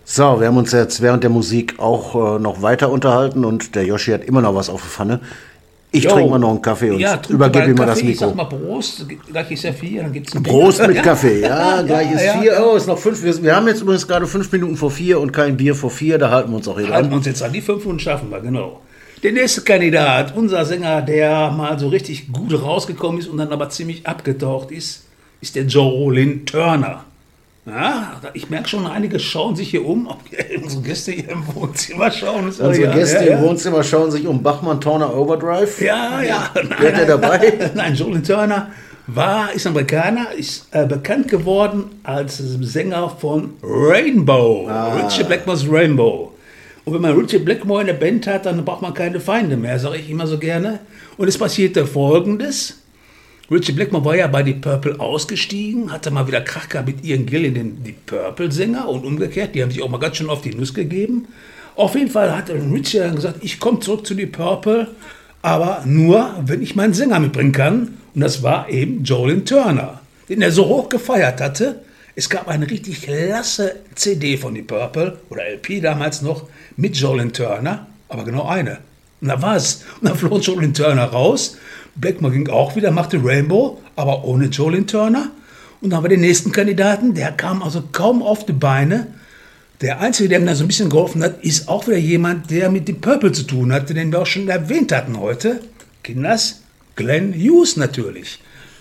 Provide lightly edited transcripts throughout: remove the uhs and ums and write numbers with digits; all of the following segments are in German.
So, wir haben uns jetzt während der Musik auch noch weiter unterhalten und der Yoshi hat immer noch was auf der Pfanne. Ich trinke mal noch einen Kaffee und übergebe ihm mal das Mikro. Ich sag mal Prost, gleich ist ja 4, dann gibt's ein Prost mit Kaffee, gleich ist 4. Oh, ist noch 5. Wir haben jetzt übrigens gerade 5 Minuten vor 4 und kein Bier vor 4, da halten wir uns auch hier dran. Halten wir uns jetzt an die 5 Minuten schaffen wir, genau. Der nächste Kandidat, unser Sänger, der mal so richtig gut rausgekommen ist und dann aber ziemlich abgetaucht ist der Jolin Turner. Ja, ich merke schon, einige schauen sich hier um, ob unsere Gäste hier im Wohnzimmer schauen. Unsere Gäste im Wohnzimmer schauen sich um Bachmann Turner Overdrive. Ja. Ist der dabei? Nein, Jolin Turner ist Amerikaner, ist bekannt geworden als Sänger von Rainbow, Ritchie Blackmore's Rainbow. Und wenn man Ritchie Blackmore in der Band hat, dann braucht man keine Feinde mehr, sage ich immer so gerne. Und es passierte Folgendes. Ritchie Blackmore war ja bei Deep Purple ausgestiegen, hatte mal wieder Krach gehabt mit Ian Gillan, den Deep Purple-Sänger, und umgekehrt, die haben sich auch mal ganz schön auf die Nuss gegeben. Auf jeden Fall hat Ritchie dann gesagt, ich komme zurück zu Deep Purple, aber nur, wenn ich meinen Sänger mitbringen kann. Und das war eben Jolin Turner, den er so hoch gefeiert hatte. Es gab eine richtig klasse CD von Deep Purple, oder LP damals noch, mit Jolin Turner, aber genau eine. Und da war es. Und dann floh Jolin Turner raus. Blackmore ging auch wieder, machte Rainbow, aber ohne Jolin Turner. Und dann haben wir den nächsten Kandidaten, der kam also kaum auf die Beine. Der Einzige, der mir da so ein bisschen geholfen hat, ist auch wieder jemand, der mit Deep Purple zu tun hatte, den wir auch schon erwähnt hatten heute. Kinders, Glenn Hughes natürlich.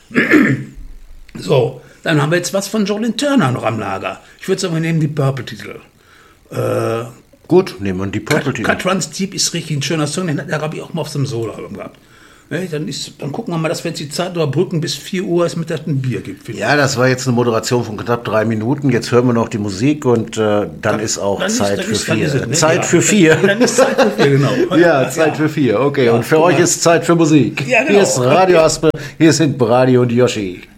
So, dann haben wir jetzt was von Jolin Turner noch am Lager. Ich würde sagen, wir nehmen die Purple-Titel. Gut, nehmen wir die Purple-Titel. Cut Runs Deep ist richtig ein schöner Song, den hat der Rabbi auch mal auf seinem Solo-Album gehabt. Dann gucken wir mal, dass wir jetzt die Zeit überbrücken, bis 4 Uhr es Mittag ein Bier gibt. Ja, das war jetzt eine Moderation von knapp 3 Minuten. Jetzt hören wir noch die Musik und dann ist auch Zeit für 4. Zeit für 4. Dann ist Zeit für 4, genau. Ja, Zeit für 4, okay. Und für euch ist Zeit für Musik. Ja, genau. Hier ist Radio Aspe, hier sind Brady und Yoshi.